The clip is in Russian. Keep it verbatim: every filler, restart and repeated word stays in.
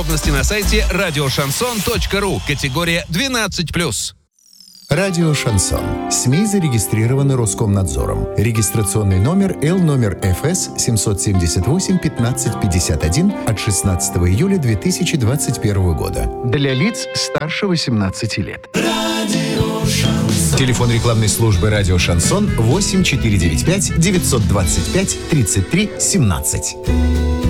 Подробности на сайте радио шансон точка ру. Категория двенадцать плюс. Радио «Шансон». СМИ зарегистрированы Роскомнадзором. Регистрационный номер Л номер эф эс семь семь восемь пятнадцать пятьдесят один от шестнадцатого июля две тысячи двадцать первого года. Для лиц старше восемнадцати лет. Радио «Шансон». Телефон рекламной службы «Радио Шансон» восемь четыре девять пять девятьсот двадцать пять тридцать три семнадцать.